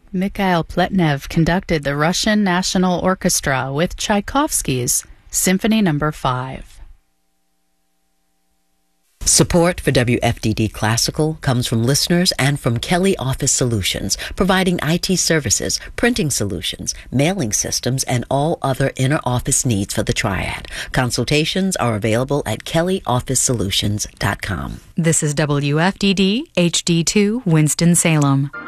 Mikhail Pletnev conducted the Russian National Orchestra with Tchaikovsky's Symphony No. 5. Support for WFDD Classical comes from listeners and from Kelly Office Solutions, providing IT services, printing solutions, mailing systems, and all other inner office needs for the Triad. Consultations are available at kellyofficesolutions.com. This is WFDD HD2 Winston-Salem.